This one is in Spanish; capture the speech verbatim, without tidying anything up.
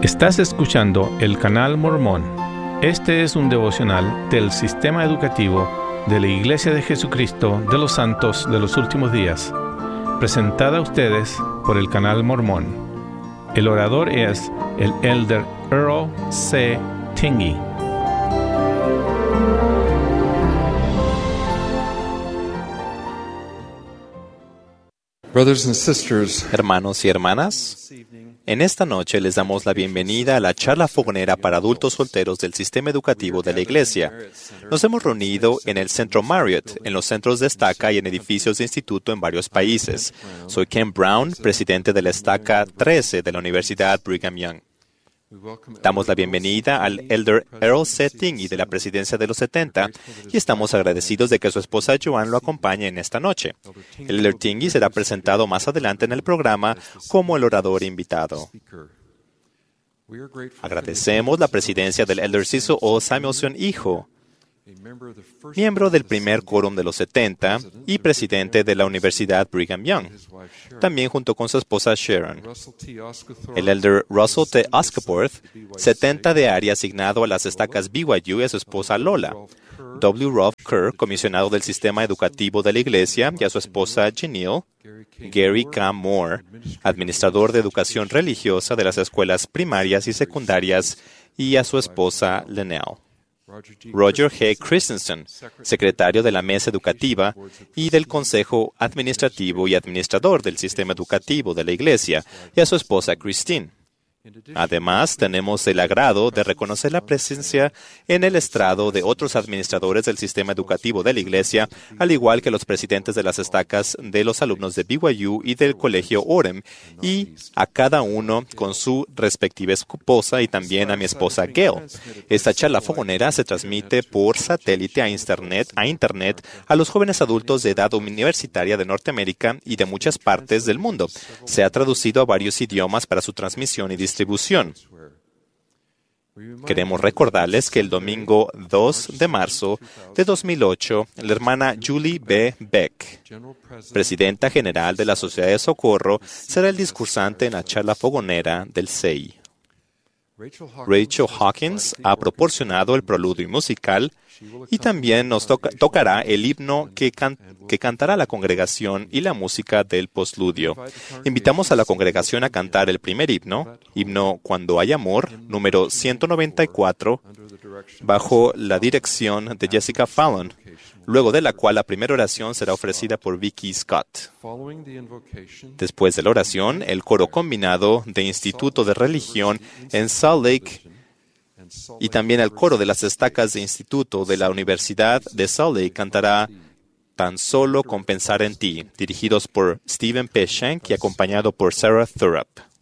Estás escuchando el canal Mormón. Este es un devocional del Sistema Educativo de la Iglesia de Jesucristo de los Santos de los Últimos Días, presentada a ustedes por el canal Mormón. El orador es el Elder Earl C. Tingey. Brothers and sisters, Hermanos y hermanas, en esta noche les damos la bienvenida a la charla fogonera para adultos solteros del Sistema Educativo de la Iglesia. Nos hemos reunido en el Centro Marriott, en los centros de estaca y en edificios de instituto en varios países. Soy Ken Brown, presidente de la estaca trece de la Universidad Brigham Young. Damos la bienvenida al Elder Earl C. Tingey de la Presidencia de los setenta y estamos agradecidos de que su esposa Joan lo acompañe en esta noche. El Elder Tingey será presentado más adelante en el programa como el orador invitado. Agradecemos la presidencia del Elder Cecil O. Samuelson, hijo, miembro del primer quórum de los setenta y presidente de la Universidad Brigham Young, también junto con su esposa Sharon. El Elder Russell T. Oscaporth, setenta de área asignado a las estacas B Y U, y a su esposa Lola. W. Rolf Kerr, comisionado del Sistema Educativo de la Iglesia, y a su esposa Janelle. Gary K. Moore, administrador de educación religiosa de las escuelas primarias y secundarias, y a su esposa Linnell. Roger G. Christensen, secretario de la Mesa Educativa y del Consejo Administrativo y Administrador del Sistema Educativo de la Iglesia, y a su esposa Christine. Además, tenemos el agrado de reconocer la presencia en el estrado de otros administradores del Sistema Educativo de la Iglesia, al igual que los presidentes de las estacas de los alumnos de B Y U y del Colegio Orem, y a cada uno con su respectiva esposa y también a mi esposa Gail. Esta charla fogonera se transmite por satélite a Internet, a Internet a los jóvenes adultos de edad universitaria de Norteamérica y de muchas partes del mundo. Se ha traducido a varios idiomas para su transmisión y distribución. distribución. Queremos recordarles que el domingo dos de marzo de dos mil ocho, la hermana Julie B. Beck, presidenta general de la Sociedad de Socorro, será el discursante en la charla fogonera del C E I. Rachel Hawkins ha proporcionado el preludio musical y también nos toca, tocará el himno que, can, que cantará la congregación y la música del postludio. Invitamos a la congregación a cantar el primer himno, himno Cuando hay amor, número ciento noventa y cuatro, bajo la dirección de Jessica Fallon, luego de la cual la primera oración será ofrecida por Vicky Scott. Después de la oración, el coro combinado de Instituto de Religión en Salt Lake y también el coro de las estacas de Instituto de la Universidad de Salt Lake cantará Tan solo con pensar en ti, dirigidos por Stephen P. Shank y acompañado por Sarah Thurup.